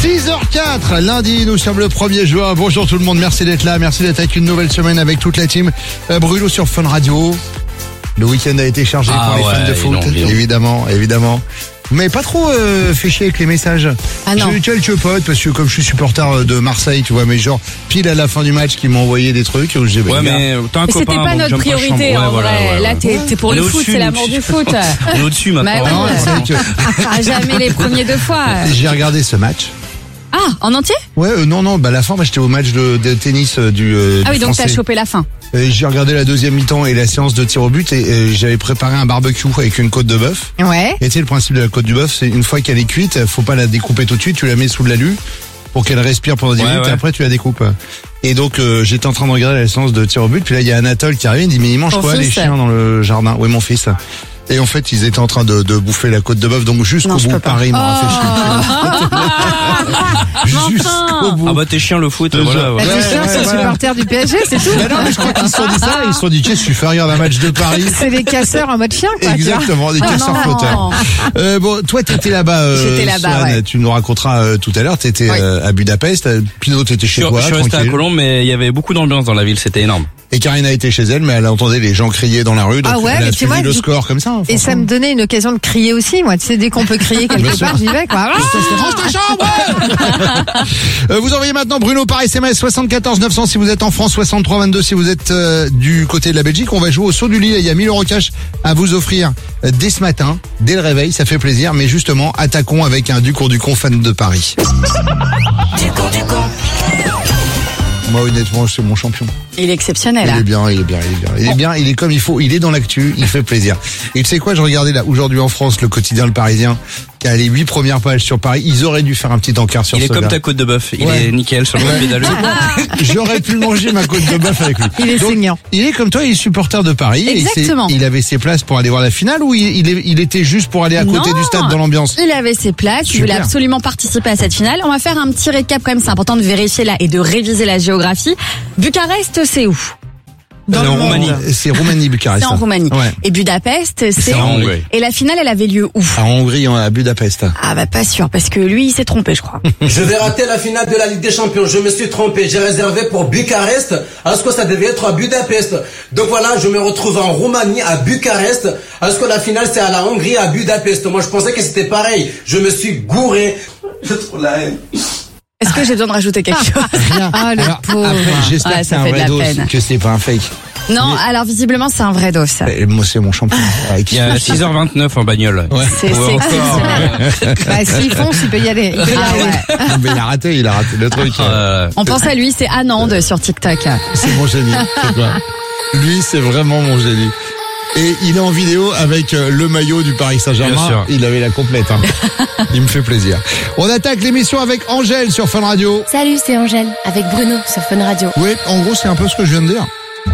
6h04, lundi, nous sommes le 1er juin. Bonjour tout le monde, merci d'être là, merci d'être avec une nouvelle semaine avec toute la team. Bruno sur Fun Radio. Le week-end a été chargé pour les fans de foot, évidemment. Mais pas trop fait chier avec les messages. Ah non. J'ai eu quelques potes, parce que comme je suis supporter de Marseille, tu vois, mais genre pile à la fin du match qui m'ont envoyé des trucs. Où j'ai mais t'as un mais copain. c'était pas notre priorité en vrai. Là t'es pour le foot, c'est l'amour du foot. On est au-dessus maintenant. Bah ouais. Jamais les premiers 2 fois. J'ai regardé ce match. Ah, en entier? Ouais, non, bah la fin, j'étais au match de tennis du Ah oui, donc français. t'as chopé la fin. J'ai regardé la deuxième mi-temps et la séance de tir au but et j'avais préparé un barbecue avec une côte de bœuf. Ouais. Et tu sais, le principe de la côte du bœuf, c'est une fois qu'elle est cuite, faut pas la découper tout de suite, tu la mets sous de l'alu pour qu'elle respire pendant 10 minutes et après tu la découpes. Et donc j'étais en train de regarder la séance de tir au but, puis là il y a Anatole qui arrive, il dit mais ils mangent quoi les chiens dans le jardin? Oui, mon fils. Et en fait, ils étaient en train de bouffer la côte de bœuf, donc jusqu'au bout, Paris il m'a fait chier. Jusqu'au bout. Ah bah t'es chien le foot, voilà. Tes chiens sont supporters du PSG, c'est tout. Mais non, mais je crois qu'ils se sont dit ça, ils se sont dit qu'est-ce que tu fais regarder un match de Paris? C'est des casseurs en mode chien, quoi. Exactement, des casseurs flotteurs. Bon, toi t'étais là-bas, j'étais là-bas, Swan, ouais. Tu nous raconteras tout à l'heure, t'étais à Budapest, Pinot t'étais chez toi, Je suis resté à tranquille. Colombes, mais il y avait beaucoup d'ambiance dans la ville, c'était énorme. Et Karina était chez elle, mais elle entendait les gens crier dans la rue, donc elle a suivi le score comme ça. Et ça me donnait une occasion de crier aussi, moi. Tu sais, dès qu'on peut crier quelque part, j'y vais, quoi. Range ta chambre. Vous envoyez maintenant Bruno par SMS 74 900 si vous êtes en France, 63 22 si vous êtes du côté de la Belgique. On va jouer au saut du lit. Il y a 1000 € cash à vous offrir dès ce matin, dès le réveil. Ça fait plaisir. Mais justement, attaquons avec un Ducour fan de Paris. Moi, honnêtement, c'est mon champion. Il est exceptionnel. Il est bien. Il est comme il faut. Il est dans l'actu. Il fait plaisir. Et tu sais quoi, je regardais là aujourd'hui en France le quotidien Le Parisien qui a les 8 premières pages sur Paris. Ils auraient dû faire un petit encart sur Il est ce comme gars. ta côte de bœuf. Il est nickel sur le mode pédaleux. J'aurais pu manger ma côte de bœuf avec lui. Il est saignant. Il est comme toi, il est supporter de Paris. Exactement. Et il avait ses places pour aller voir la finale ou il était juste pour aller à côté du stade dans l'ambiance? Il avait ses places, il Super. voulait absolument participer à cette finale. On va faire un petit récap quand même, c'est important de vérifier là et de réviser la géographie. Bucarest, c'est où? Dans en Roumanie. C'est Roumanie-Bucarest. C'est en Roumanie. Ouais. Et Budapest, c'est en Hongrie. Et la finale, elle avait lieu où? En Hongrie, à Budapest. Ah bah pas sûr, parce que lui, il s'est trompé, je crois. Je vais rater la finale de la Ligue des Champions. Je me suis trompé. J'ai réservé pour Bucarest, alors que ça devait être à Budapest. Donc voilà, je me retrouve en Roumanie, à Bucarest, alors que la finale c'est à la Hongrie, à Budapest. Moi, je pensais que c'était pareil. Je me suis gouré. J'ai trop la haine. Est-ce que j'ai besoin de rajouter quelque chose? Ah, le Alors, pauvre. après, j'espère que c'est ça un fait de vrai la dos, peine. que c'est pas un fake. Non, alors visiblement, c'est un vrai dos, ça. Moi, c'est mon champion. Il y a 6h29 en bagnole. Ouais. C'est exceptionnel. Bah, s'il fonce, il peut y aller. Ah ouais. Mais il a raté le truc. On pense à lui, c'est Anand sur TikTok. C'est mon génie. C'est quoi? Lui, c'est vraiment mon génie. Et il est en vidéo avec le maillot du Paris Bien Saint-Germain. sûr. Il avait la complète. Il me fait plaisir. On attaque l'émission avec Angèle sur Fun Radio. Salut, c'est Angèle, avec Bruno sur Fun Radio. Oui, en gros, c'est un peu ce que je viens de dire.